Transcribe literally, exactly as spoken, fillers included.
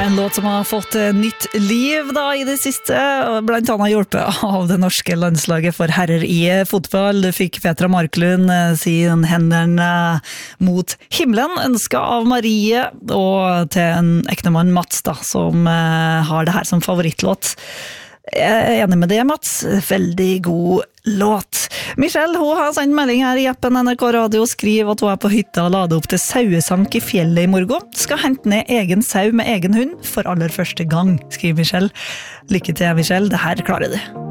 En låt som har fått nytt liv da i det siste, blant annet hjulpet av det norske landslaget for herrer i fotball. Du fikk Petra Marklund sin hendene mot himmelen, ønsket av Marie, og til en ektemann Mats da, som har det her som favorittlåt. Jeg er enig med det, Mats. Veldig god låt. Michelle, hun har sendt melding her i appen N R K Radio og skriver at hun er på hytta og lader opp til sauesank i fjellet i morgen. Skal hente ned egen sau med egen hund for aller første gang, skriver Michelle. Lykke til, Michelle. Det her klarer du.